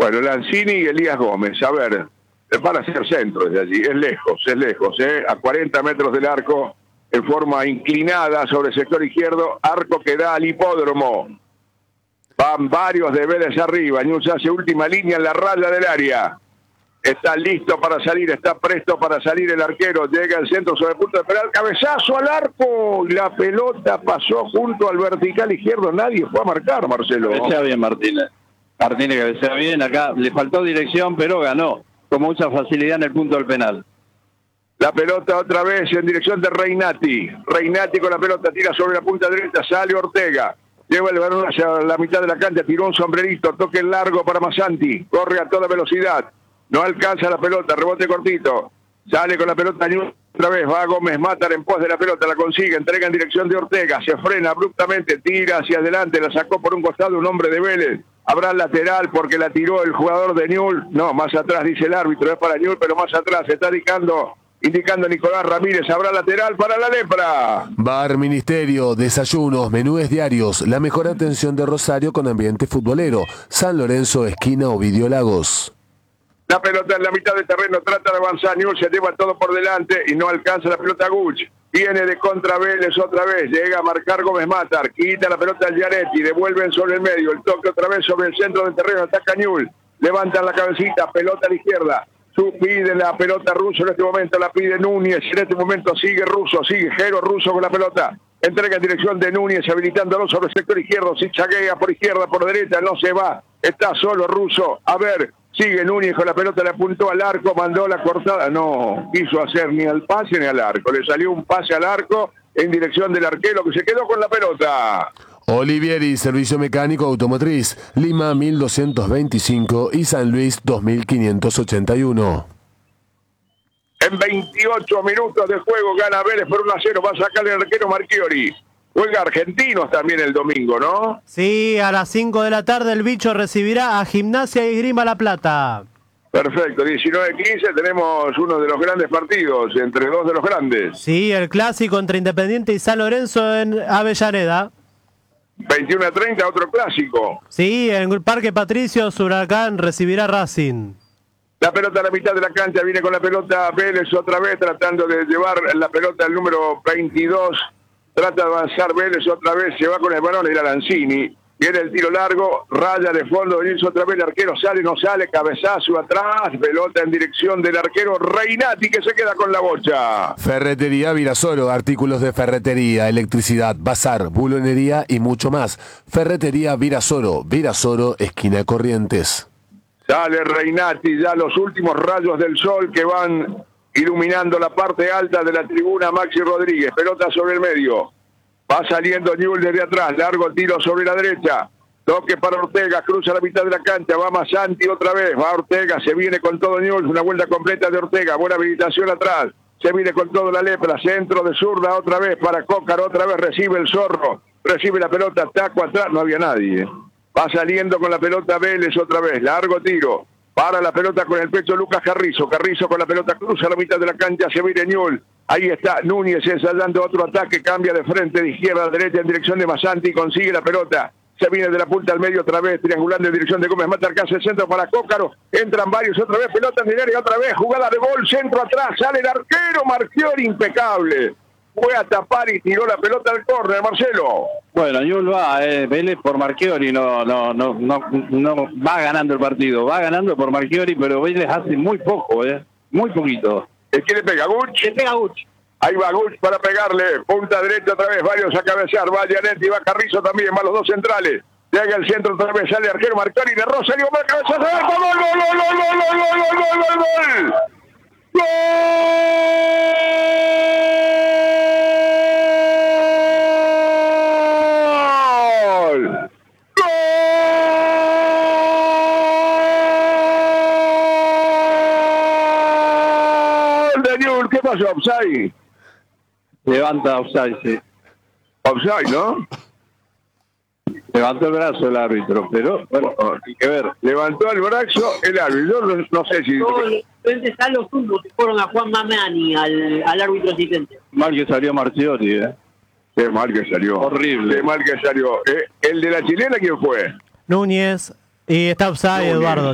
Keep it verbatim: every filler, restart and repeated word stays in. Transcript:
Bueno, Lanzini y Elías Gómez. A ver, van a ser centros de allí. Es lejos, es lejos, ¿eh? A cuarenta metros del arco, en forma inclinada sobre el sector izquierdo, arco que da al hipódromo. Van varios de Vélez arriba. Newell's hace última línea en la raya del área. Está listo para salir, está presto para salir el arquero. Llega al centro sobre el punto de penal. Cabezazo al arco. Y la pelota pasó junto al vertical izquierdo. Nadie fue a marcar, Marcelo. Cabecea bien Martínez. Martínez cabecea bien. Acá le faltó dirección, pero ganó con mucha facilidad en el punto del penal. La pelota otra vez en dirección de Reinati. Reinati con la pelota tira sobre la punta derecha. Sale Ortega. Lleva el balón hacia la mitad de la cancha. Tiró un sombrerito. Toque largo para Masanti. Corre a toda velocidad. No alcanza la pelota, rebote cortito. Sale con la pelota otra vez. Va Gómez Matar en pos de la pelota. La consigue, entrega en dirección de Ortega. Se frena abruptamente, tira hacia adelante. La sacó por un costado un hombre de Vélez. Habrá lateral porque la tiró el jugador de Newell's. No, más atrás dice el árbitro. Es para Newell's, pero más atrás. Se está indicando, indicando Nicolás Ramírez. Habrá lateral para la Lepra. Bar Ministerio, desayunos, menúes diarios. La mejor atención de Rosario con ambiente futbolero. San Lorenzo, esquina Ovidio Lagos. La pelota en la mitad del terreno, trata de avanzar, Newell's se lleva todo por delante y no alcanza la pelota Guch. Viene de contra Vélez otra vez, llega a marcar Gómez Matar, quita la pelota al Gianetti, devuelven sobre el medio, el toque otra vez sobre el centro del terreno, ataca Newell's, levantan la cabecita, pelota a la izquierda, Su pide la pelota Russo en este momento, la pide Núñez, en este momento sigue Russo, sigue Jero Russo con la pelota. Entrega en dirección de Núñez, habilitándolo sobre el sector izquierdo, si chaguea por izquierda, por derecha, no se va, está solo Russo, a ver, sigue Núñez con la pelota, le apuntó al arco, mandó la cortada, no quiso hacer ni al pase ni al arco, le salió un pase al arco en dirección del arquero que se quedó con la pelota. Olivieri, Servicio Mecánico Automotriz, Lima mil doscientos veinticinco y San Luis dos mil quinientos ochenta y uno. En veintiocho minutos de juego gana Vélez por uno a cero, va a sacar el arquero Marchiori. Juega Argentinos también el domingo, ¿no? Sí, a las cinco de la tarde el bicho recibirá a Gimnasia y Esgrima La Plata. Perfecto, diecinueve quince tenemos uno de los grandes partidos, entre dos de los grandes. Sí, el clásico entre Independiente y San Lorenzo en Avellaneda. veintiuno a treinta, otro clásico. Sí, en el Parque Patricios, Huracán recibirá Racing. La pelota a la mitad de la cancha, viene con la pelota Vélez otra vez, tratando de llevar la pelota al número veintidós. Trata de avanzar Vélez otra vez, se va con el balón, era Lanzini. Viene el tiro largo, raya de fondo, venirse otra vez, el arquero sale, no sale, cabezazo atrás, pelota en dirección del arquero Reinati que se queda con la bocha. Ferretería Virasoro, artículos de ferretería, electricidad, bazar, bulonería y mucho más. Ferretería Virasoro, Virasoro, esquina Corrientes. Sale Reinati, ya los últimos rayos del sol que van iluminando la parte alta de la tribuna. Maxi Rodríguez, pelota sobre el medio. Va saliendo Newell's desde atrás, largo tiro sobre la derecha. Toque para Ortega, cruza la mitad de la cancha, va Masanti otra vez, va Ortega, se viene con todo Newell's, una vuelta completa de Ortega, buena habilitación atrás. Se viene con todo la Lepra, centro de zurda otra vez para Cócaro, otra vez recibe el Zorro, recibe la pelota, taco atrás, no había nadie. Va saliendo con la pelota Vélez otra vez, largo tiro. Para la pelota con el pecho Lucas Carrizo. Carrizo con la pelota cruza la mitad de la cancha, se viene Newell's. Ahí está Núñez ensayando otro ataque, cambia de frente, de izquierda a derecha en dirección de Masanti, consigue la pelota. Se viene de la punta al medio otra vez, triangulando en dirección de Gómez Matar, que hace el centro para Cócaro. Entran varios otra vez, pelota en el área otra vez, jugada de gol, centro atrás, sale el arquero Marchiori, impecable. Fue a tapar y tiró la pelota al córner, Marcelo. Bueno, Newell's va, eh, Vélez por Marchiori no, no, no, no, no va ganando el partido, va ganando por Marchiori, pero Vélez hace muy poco, eh, muy poquito. ¿El quién le pega? ¿Guch? Le pega Guch. Ahí va Guch para pegarle, punta derecha otra vez, varios a cabecear, va Gianetti, va Carrizo también, va los dos centrales. Llega el centro otra vez, sale arquero Marchiori, de Rosario, va a cabezar, ¡gol, gol, gol, gol, gol, gol, gol, gol, gol, gol, gol! ¡Gol! ¿Qué pasó? ¿Offside? Levanta offside, sí. Offside, ¿no? Levantó el brazo el árbitro, pero bueno, hay que ver. Levantó el brazo el árbitro, no, no sé si... Todos los asistentes a los tumbos se fueron a Juan Mamani, al, al árbitro asistente. Mal que salió Marchiori, ¿eh? Qué mal que salió. Horrible. Qué mal que salió. Eh, ¿El de la chilena quién fue? Núñez. Y está offside, Núñez. Eduardo.